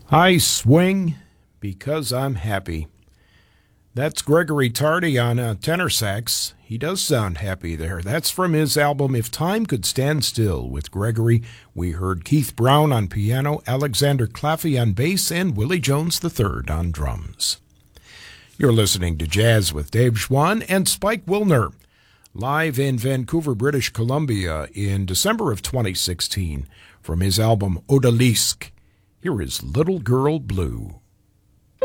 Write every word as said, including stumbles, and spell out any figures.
I swing because I'm happy. That's Gregory Tardy on uh, tenor sax. He does sound happy there. That's from his album If Time Could Stand Still. With Gregory, we heard Keith Brown on piano, Alexander Claffey on bass, and Willie Jones the third on drums. You're listening to Jazz with Dave Schwann and Spike Wilner, live in Vancouver, British Columbia in December of twenty sixteen from his album Odalisque. Here is Little Girl Blue.